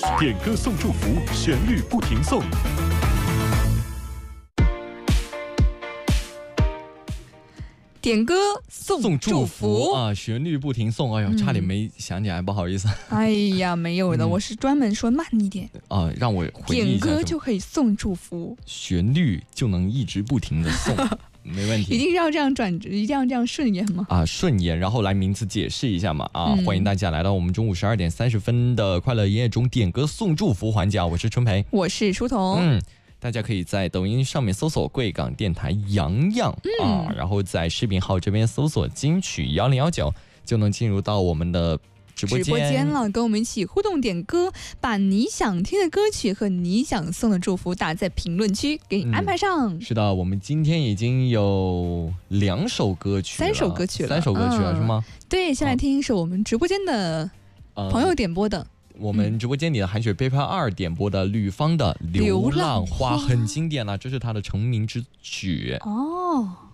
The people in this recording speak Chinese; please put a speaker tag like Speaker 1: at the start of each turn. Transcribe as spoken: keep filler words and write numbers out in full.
Speaker 1: 点歌送祝福，旋律不停送。
Speaker 2: 点歌送
Speaker 3: 送
Speaker 2: 祝
Speaker 3: 祝福
Speaker 2: 福
Speaker 3: 啊，旋律不停送。哎呦，差点没想起来，不好意思。
Speaker 2: 哎呀，没有的，
Speaker 3: 嗯
Speaker 2: 我是专门说慢一点，
Speaker 3: 啊，让我回忆
Speaker 2: 点
Speaker 3: 一下，
Speaker 2: 歌就可以送祝福，
Speaker 3: 旋律就能一直不停的送，没问题。
Speaker 2: 一定是要这样转，一定要这样顺延吗？
Speaker 3: 啊，顺延，然后来名词解释一下嘛啊、
Speaker 2: 嗯
Speaker 3: 欢迎大家来到我们中午十二点三十分的快乐营业中点歌送祝福环节啊，我是春培。
Speaker 2: 我是书童，
Speaker 3: 嗯，大家可以在抖音上面搜索贵港电台洋洋、
Speaker 2: 嗯、
Speaker 3: 啊，然后在视频号这边搜索金曲幺零幺九，就能进入到我们的直播间
Speaker 2: 直播间了，跟我们一起互动点歌，把你想听的歌曲和你想送的祝福打在评论区，给你安排上。
Speaker 3: 嗯、是的，我们今天已经有两首歌曲了，
Speaker 2: 三首歌曲了，
Speaker 3: 三首歌曲了、嗯、是吗？
Speaker 2: 对，先来听一首我们直播间的朋友点播的。嗯
Speaker 3: 我们直播间里的韩雪背叛二点播的吕方的《流浪花》很经典了、啊，这是她的成名之曲
Speaker 2: 哦。